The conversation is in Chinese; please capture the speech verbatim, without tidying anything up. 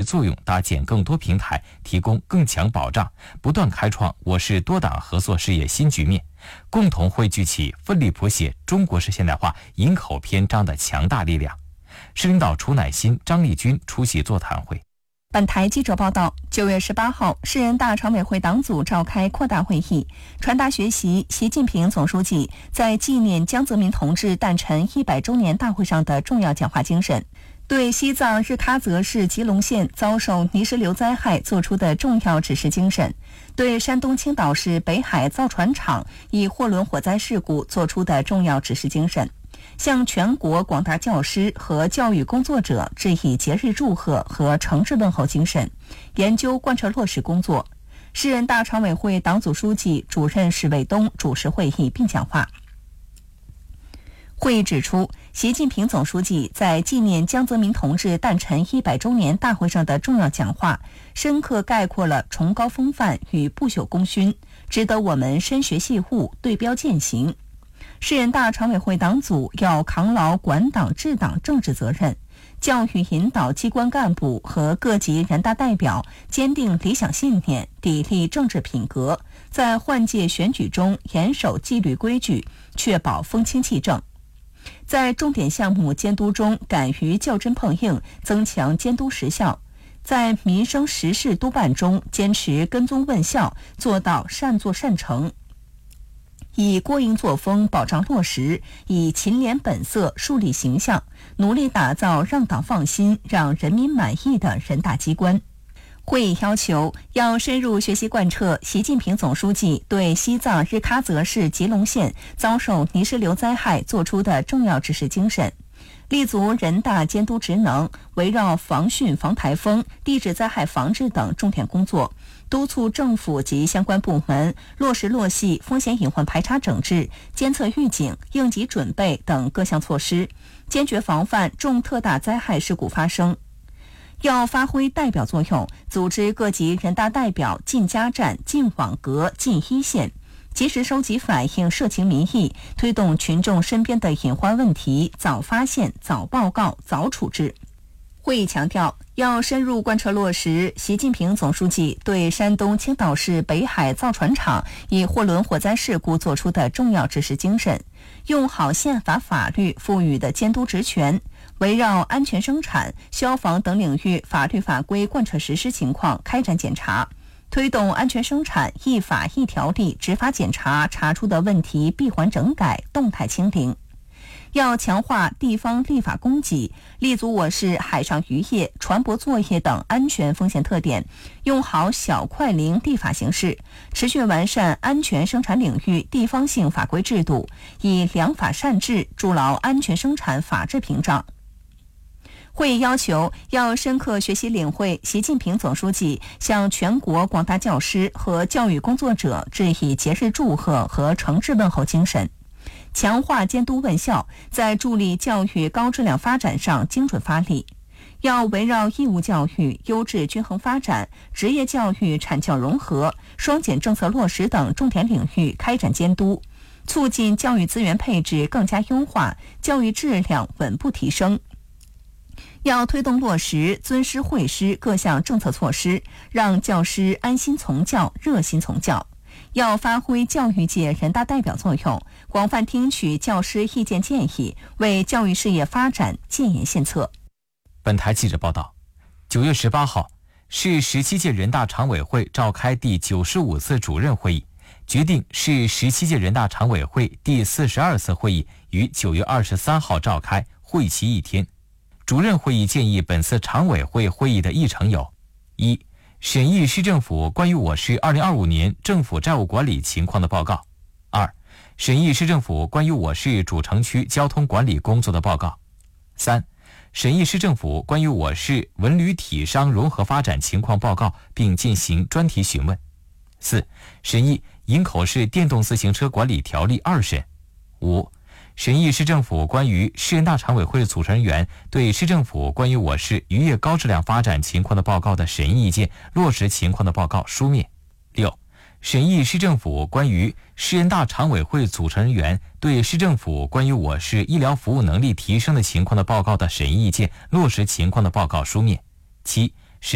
作用，搭建更多平台，提供更强保障，不断开创我市多党合作事业新局面，共同汇聚起奋力谱写中国式现代化营口篇章的强大力量。市领导楚乃馨、张丽君出席座谈会。 本台记者报道，九月十八号，市人大常委会党组召开扩大会议，传达学习习近平总书记在纪念江泽民同志诞辰一百周年大会上的重要讲话精神，对西藏日喀则市吉隆县遭受泥石流灾害作出的重要指示精神，对山东青岛市北海造船厂一货轮火灾事故作出的重要指示精神，向全国广大教师和教育工作者致以节日祝贺和诚挚问候精神，研究贯彻落实工作。市人大常委会党组书记、主任史卫东主持会议并讲话。会议指出，习近平总书记在纪念江泽民同志诞辰一百周年大会上的重要讲话，深刻概括了崇高风范与不朽功勋，值得我们深学细悟、对标践行。市人大常委会党组要扛牢管党治党政治责任，教育引导机关干部和各级人大代表坚定理想信念，砥砺政治品格，在换届选举中严守纪律规矩，确保风清气正。在重点项目监督中敢于较真碰硬，增强监督实效；在民生实事督办中坚持跟踪问效，做到善作善成。以过硬作风保障落实，以勤廉本色树立形象，努力打造让党放心、让人民满意的人大机关。会议要求要深入学习贯彻习近平总书记对西藏日喀则市吉隆县遭受泥石流灾害作出的重要指示精神，立足人大监督职能，围绕防汛、防台风、地质灾害防治等重点工作，督促政府及相关部门落实落细风险隐患排查整治、监测预警、应急准备等各项措施，坚决防范重特大灾害事故发生。要发挥代表作用，组织各级人大代表进家站、进网格、进一线，及时收集反映社情民意，推动群众身边的隐患问题早发现、早报告、早处置。会议强调，要深入贯彻落实习近平总书记对山东青岛市北海造船厂一货轮火灾事故作出的重要指示精神，用好宪法法律赋予的监督职权，围绕安全生产、消防等领域法律法规贯彻实施情况开展检查，推动安全生产一法一条例执法检查查出的问题闭环整改、动态清零。要强化地方立法供给，立足我市海上渔业、船舶作业等安全风险特点，用好小快灵立法形式，持续完善安全生产领域地方性法规制度，以良法善治筑牢安全生产法治屏障。会议要求要深刻学习领会习近平总书记向全国广大教师和教育工作者致以节日祝贺和诚挚问候精神，强化监督问效，在助力教育高质量发展上精准发力。要围绕义务教育、优质均衡发展、职业教育产教融合、双减政策落实等重点领域开展监督，促进教育资源配置更加优化，教育质量稳步提升。要推动落实尊师惠师各项政策措施，让教师安心从教、热心从教。要发挥教育界人大代表作用，广泛听取教师意见建议，为教育事业发展建言献策。 本台记者报道，九月十八号，市十七届人大常委会召开第九十五次主任会议，决定市十七届人大常委会第四十二次会议于九月二十三号召开，会期一天。主任会议建议本次常委会会议的议程有：一、审议市政府关于我市二零二五年政府债务管理情况的报告；二、审议市政府关于我市主城区交通管理工作的报告；三、审议市政府关于我市文旅体商融合发展情况报告，并进行专题询问；四、审议营口市电动自行车管理条例二审；五、审议市政府关于市人大常委会组成人员对市政府关于我市渔业高质量发展情况的报告的审议意见落实情况的报告书面；六、审议市政府关于市人大常委会组成人员对市政府关于我市医疗服务能力提升的情况的报告的审议意见落实情况的报告书面；七、